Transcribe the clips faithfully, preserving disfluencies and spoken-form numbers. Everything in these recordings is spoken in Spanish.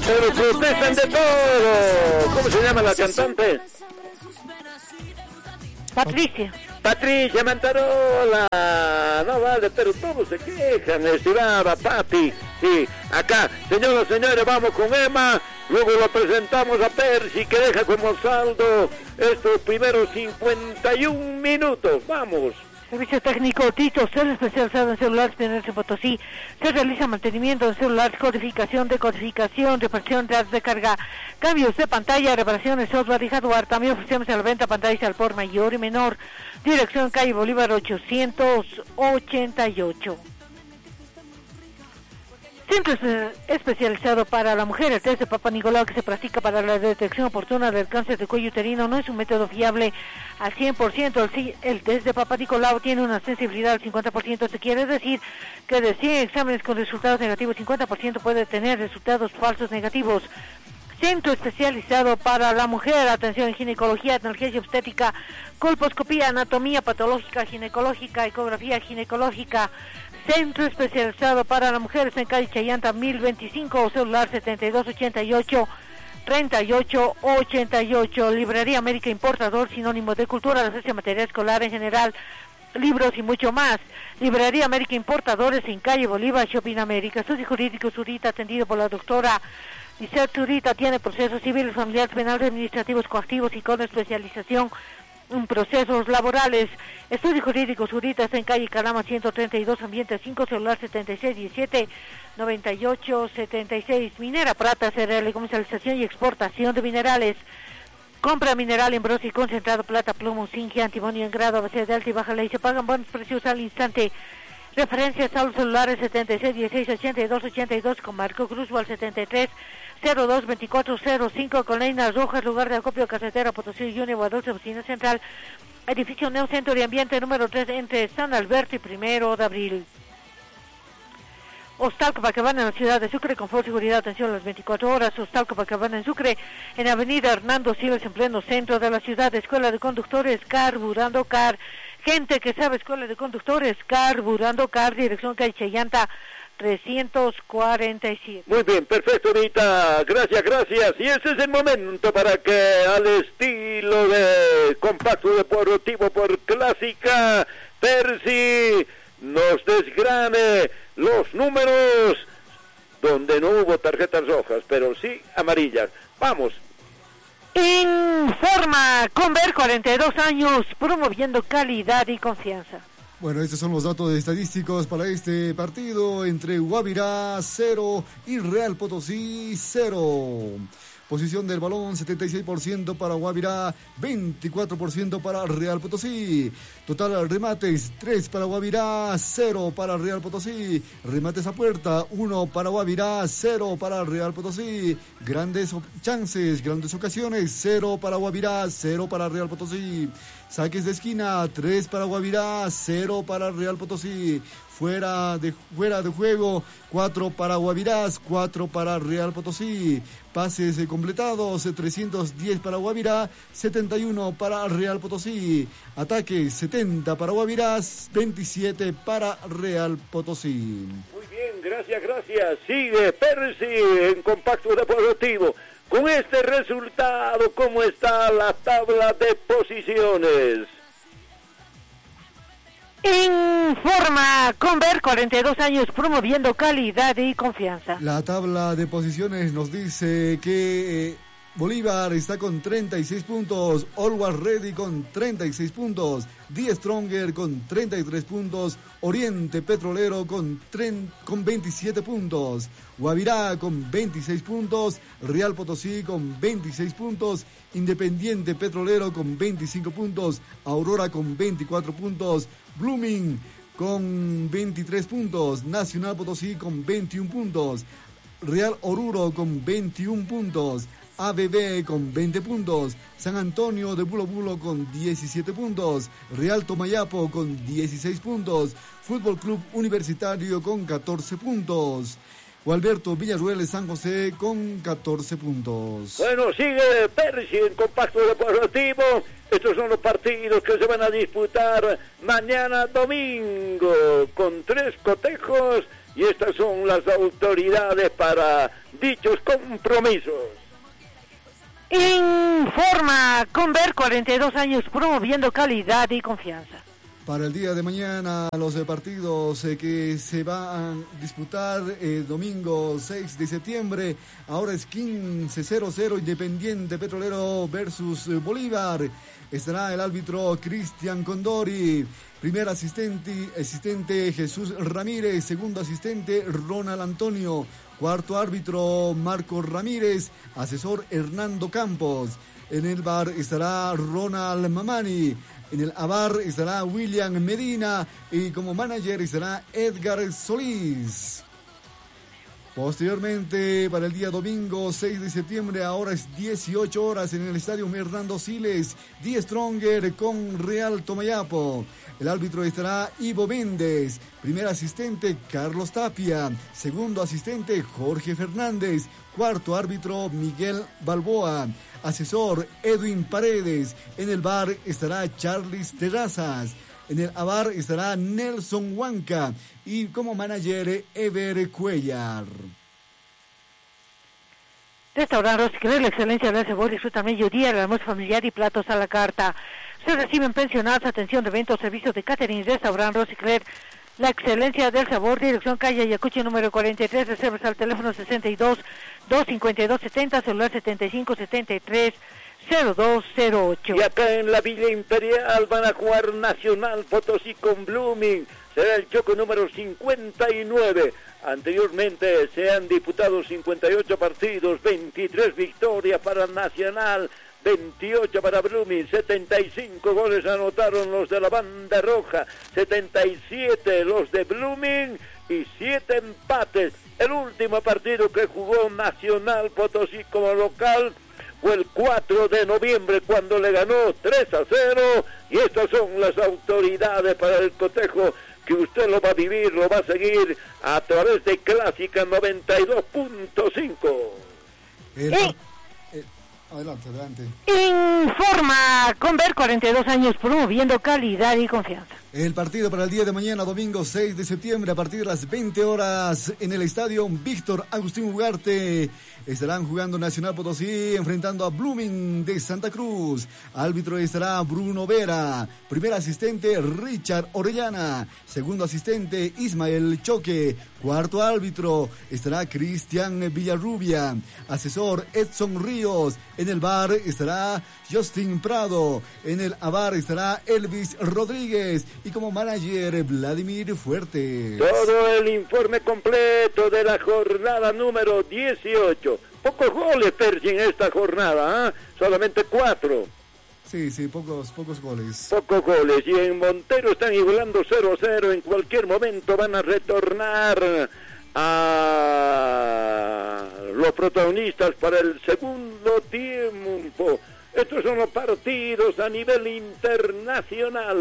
pero protestan de todo. ¿Cómo se llama la cantante? Patricia. Patricia Mantarola. No vale, pero todos se quejan, estimada Pati. Sí, acá, señoras y señores, vamos con Emma. Luego lo presentamos a Percy, que deja como saldo estos primeros cincuenta y un minutos. Vamos. Servicio técnico Tito, ser especializado en celulares de N S Potosí. Se realiza mantenimiento de celulares, codificación, decodificación, reparación de datos de carga, cambios de pantalla, reparaciones, software y hardware. También ofrecemos a la venta pantallas al por mayor y menor. Dirección calle Bolívar ochocientos ochenta y ocho. Centro especializado para la mujer. El test de Papa Nicolau, que se practica para la detección oportuna del cáncer de cuello uterino, no es un método fiable al cien por ciento. El, el test de Papa Nicolau tiene una sensibilidad al cincuenta por ciento. Se quiere decir que de cien exámenes con resultados negativos, cincuenta por ciento puede tener resultados falsos negativos. Centro especializado para la mujer, atención en ginecología, analgesia obstétrica, colposcopía, anatomía patológica, ginecológica, ecografía ginecológica. Centro especializado para la mujer, está en calle Chayanta mil veinticinco, celular setenta y dos ochenta y ocho treinta y ocho ochenta y ocho. Librería América Importador, sinónimo de cultura, de material escolar en general, libros y mucho más. Librería América Importadores en calle Bolívar, Shopping América. Estudio jurídico Zurita, atendido por la doctora Lisette Zurita. Tiene procesos civiles, familiares, penales, administrativos, coactivos y con especialización en procesos laborales. Estudio jurídico Zurita, está en calle Calama ciento treinta y dos, ambiente cinco, celular setenta y seis diecisiete noventa y ocho setenta y seis. Minera Prata, cereal, comercialización y exportación de minerales. Compra mineral en bronce y concentrado, plata, plomo, zinc, antimonio en grado, base de alta y baja ley. Se pagan buenos precios al instante. Referencias a los celulares setenta y seis dieciséis ochenta y dos ochenta y dos con Marco Cruz al setenta y tres cero dos veinticuatro cero cinco con Leinas Rojas, lugar de acopio carretera Potosí Junior a doce, oficina central, edificio Neocentro y Ambiente número tres entre San Alberto y Primero de Abril. Hostal Copacabana en la ciudad de Sucre, confort, seguridad, atención a las veinticuatro horas. Hostal Copacabana en Sucre, en avenida Hernando Siles, en pleno centro de la ciudad. Escuela de Conductores, Carburando Car. Gente que sabe, Escuela de Conductores, Carburando Car, dirección calle Chayanta trescientos cuarenta y siete. Muy bien, perfecto, Rita. Gracias, gracias. Y ese es el momento para que, al estilo de Compacto Deportivo por Clásica, Percy nos desgrane los números donde no hubo tarjetas rojas, pero sí amarillas. Vamos. Informa Conver, cuarenta y dos años, promoviendo calidad y confianza. Bueno, estos son los datos estadísticos para este partido entre Guavirá cero y Real Potosí cero. Posición del balón, setenta y seis por ciento para Guavirá, veinticuatro por ciento para Real Potosí. Total remates, tres para Guavirá, cero para Real Potosí. Remates a puerta, uno para Guavirá, cero para Real Potosí. Grandes chances, grandes ocasiones, cero para Guavirá, cero para Real Potosí. Saques de esquina, tres para Guavirá, cero para Real Potosí. Fuera de, fuera de juego, cuatro para Guavirá, cuatro para Real Potosí. Pases completados, trescientos diez para Guavirá, setenta y uno para Real Potosí. Ataques, setenta para Guavirá, veintisiete para Real Potosí. Muy bien, gracias, gracias. Sigue Percy en Compacto Deportivo. Con este resultado, ¿cómo está la tabla de posiciones? Informa Conver, cuarenta y dos años, promoviendo calidad y confianza. La tabla de posiciones nos dice que eh, Bolívar está con treinta y seis puntos, Always Ready con treinta y seis puntos, The Stronger con treinta y tres puntos, Oriente Petrolero con, tren, con veintisiete puntos, Guavirá con veintiséis puntos, Real Potosí con veintiséis puntos, Independiente Petrolero con veinticinco puntos, Aurora con veinticuatro puntos, Blooming con veintitrés puntos, Nacional Potosí con veintiún puntos, Real Oruro con veintiún puntos, A B B con veinte puntos, San Antonio de Bulo Bulo con diecisiete puntos, Real Tomayapo con dieciséis puntos, Fútbol Club Universitario con catorce puntos, Gualberto Villarruel San José con catorce puntos. Bueno, sigue Percy en Compacto Deportivo. Estos son los partidos que se van a disputar mañana domingo, con tres cotejos y estas son las autoridades para dichos compromisos. Informa Conver, cuarenta y dos años, promoviendo calidad y confianza. Para el día de mañana, los eh, partidos eh, que se van a disputar eh, domingo seis de septiembre, ahora es quince cero cero, Independiente Petrolero versus eh, Bolívar. Estará el árbitro Cristian Condori, primer asistente, asistente Jesús Ramírez, segundo asistente Ronald Antonio, cuarto árbitro Marco Ramírez, asesor Hernando Campos. En el bar estará Ronald Mamani. En el A V A R estará William Medina y como manager estará Edgar Solís. Posteriormente, para el día domingo seis de septiembre, ahora es dieciocho horas en el estadio Hernando Siles, Die Stronger con Real Tomayapo. El árbitro estará Ivo Méndez, primer asistente Carlos Tapia, segundo asistente Jorge Fernández, cuarto árbitro Miguel Balboa, asesor Edwin Paredes. En el bar estará Charlis Terrazas. En el A V A R estará Nelson Huanca y como manager Ever Cuellar. Restaurante Rosicler, la excelencia del sabor, disfruta mediodía, el almuerzo familiar y platos a la carta. Se reciben pensionados, atención de eventos, servicios de catering. Restaurante Rosicler, la excelencia del sabor, dirección calle Ayacucho número cuarenta y tres, reservas al teléfono sesenta y dos, doscientos cincuenta y dos setenta, celular setenta y cinco setenta y tres cero dos cero ocho. Y acá en la Villa Imperial van a jugar Nacional Potosí con Blooming. Será el choque número cincuenta y nueve. Anteriormente se han disputado cincuenta y ocho partidos, veintitrés victorias para Nacional, veintiocho para Blooming, setenta y cinco goles anotaron los de la banda roja, setenta y siete los de Blooming y siete empates. El último partido que jugó Nacional Potosí como local fue el cuatro de noviembre, cuando le ganó tres a cero, y estas son las autoridades para el cotejo que usted lo va a vivir, lo va a seguir a través de Clásica noventa y dos punto cinco. El, eh. eh, adelante, adelante. Informa Conver, cuarenta y dos años, promoviendo calidad y confianza. El partido para el día de mañana, domingo seis de septiembre, a partir de las veinte horas, en el estadio Víctor Agustín Ugarte. Estarán jugando Nacional Potosí enfrentando a Blooming de Santa Cruz. Árbitro estará Bruno Vera. Primer asistente Richard Orellana. Segundo asistente Ismael Choque. Cuarto árbitro estará Cristian Villarrubia. Asesor Edson Ríos. En el bar estará Justin Prado. En el A V A R estará Elvis Rodríguez. Y como manager Vladimir Fuerte. Todo el informe completo de la jornada número dieciocho. Pocos goles, Percy, en esta jornada, ¿eh? Solamente cuatro. Sí, sí, pocos, pocos goles. Pocos goles. Y en Montero están igualando cero a cero. En cualquier momento van a retornar a los protagonistas para el segundo tiempo. Estos son los partidos a nivel internacional.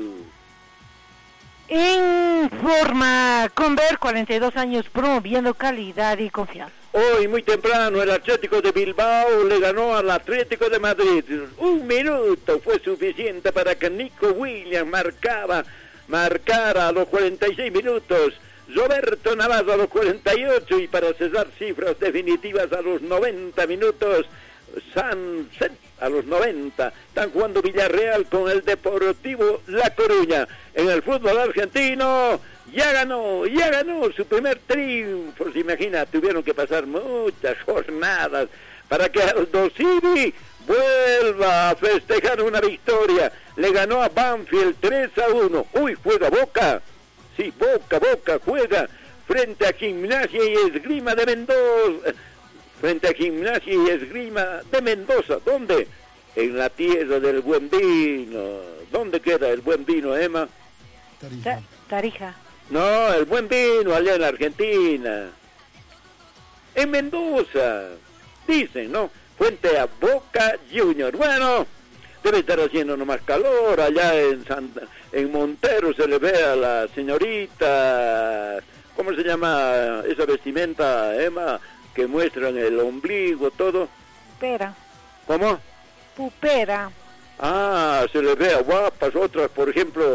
Informa Conver, cuarenta y dos años, promoviendo calidad y confianza. Hoy muy temprano el Atlético de Bilbao le ganó al Atlético de Madrid. Un minuto fue suficiente para que Nico Williams marcaba, marcara a los cuarenta y seis minutos. Roberto Navazo a los cuarenta y ocho y para cesar cifras definitivas a los noventa minutos. San a los noventa. Están jugando Villarreal con el Deportivo La Coruña. En el fútbol argentino ya ganó, ya ganó su primer triunfo. Se imagina, tuvieron que pasar muchas jornadas para que Aldo Civi vuelva a festejar una victoria. Le ganó a Banfield tres a uno. Uy, juega Boca. Sí, Boca, Boca juega frente a Gimnasia y Esgrima de Mendoza. Frente a Gimnasia y Esgrima de Mendoza. ¿Dónde? En la tierra del buen vino. ¿Dónde queda el buen vino, Emma? Tarija. Tarija. No, el buen vino allá en la Argentina. En Mendoza. Dicen, ¿no? Frente a Boca Juniors. Bueno, debe estar haciendo nomás calor. Allá en Santa, en Montero se le ve a la señorita. ¿Cómo se llama esa vestimenta, Emma? Que muestran el ombligo, todo. Pupera. ¿Cómo? Pupera. Ah, se les ve a guapas, otras, por ejemplo,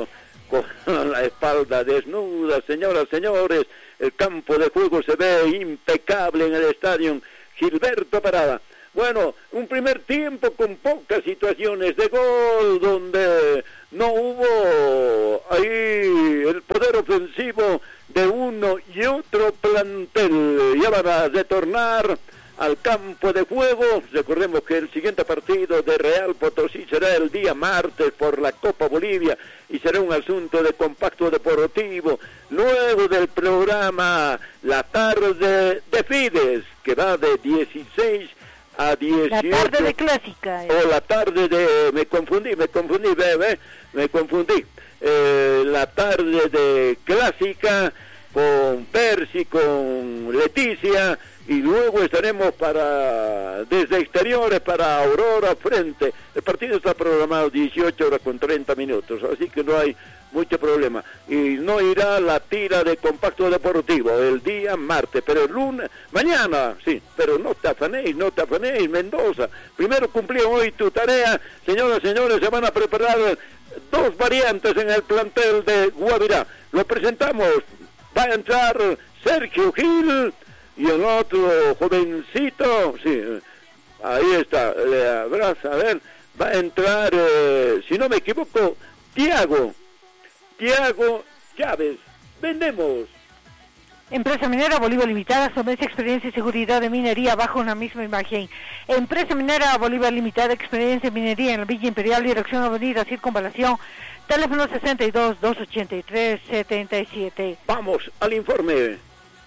con la espalda desnuda. Señoras, señores, el campo de juego se ve impecable en el estadio Gilberto Parada. Bueno, un primer tiempo con pocas situaciones de gol, donde no hubo ahí el poder ofensivo de uno y otro plantel. Ya van a retornar al campo de juego. Recordemos que el siguiente partido de Real Potosí será el día martes por la Copa Bolivia y será un asunto de Compacto Deportivo. Luego del programa La Tarde de Fides, que va de dieciséis a dieciocho. La tarde de clásica. Eh. O la tarde de... Me confundí, me confundí, bebé, me confundí. Eh, la tarde de clásica con Percy, con Leticia, y luego estaremos para desde exteriores para Aurora Frente. El partido está programado dieciocho horas con treinta minutos, así que no hay mucho problema. Y no irá la tira de Compacto Deportivo el día martes, pero el lunes, mañana, sí, pero no te afanéis, no te afanéis, Mendoza. Primero cumplí hoy tu tarea, señoras y señores, se van a preparar dos variantes en el plantel de Guavirá. Lo presentamos, va a entrar Sergio Gil y el otro jovencito, sí, ahí está, le abraza, a ver, va a entrar, eh, si no me equivoco, Tiago, Tiago Chávez. Vendemos. Empresa Minera Bolívar Limitada, somete experiencia y seguridad de minería bajo una misma imagen. Empresa Minera Bolívar Limitada, experiencia en minería en la Villa Imperial, dirección Avenida Circunvalación, teléfono sesenta y dos, doscientos ochenta y tres, setenta y siete. Vamos al informe.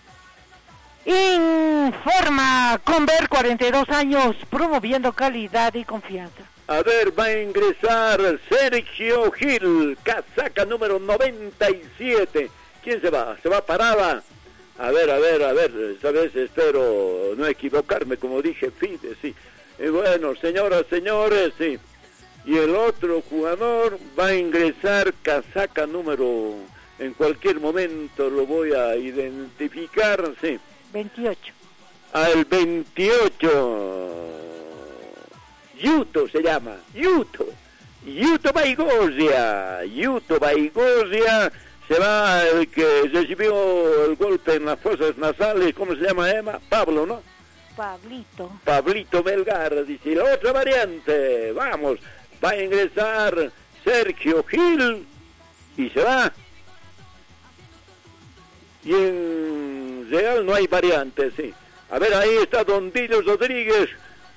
Informa Conver, cuarenta y dos años, promoviendo calidad y confianza. A ver, va a ingresar Sergio Gil, casaca número noventa y siete. ¿Quién se va? ¿Se va Parada? A ver, a ver, a ver, esta vez espero no equivocarme, como dije, Fide, sí. Y bueno, señoras, señores, sí. Y el otro jugador va a ingresar casaca número, en cualquier momento lo voy a identificar, sí. veintiocho. Al veintiocho. Yuto se llama, Yuto. Yuto Baigosia. Yuto Baigosia. Se va el que recibió el golpe en las fosas nasales. ¿Cómo se llama, Emma? Pablo, ¿no? Pablito. Pablito Melgar, dice. La otra variante, vamos, va a ingresar Sergio Gil y se va. Y en Real no hay variante, sí. A ver, ahí está Don Dilio Rodríguez.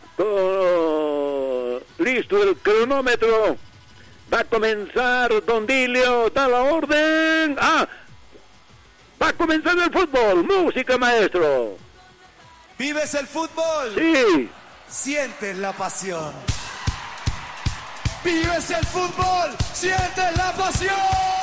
Con... Listo el cronómetro. Va a comenzar Don Dilio, da la orden. ¡Ah! Va a comenzar el fútbol. Música, maestro. ¿Vives el fútbol? Sí. Sientes la pasión. ¿Vives el fútbol? Sientes la pasión.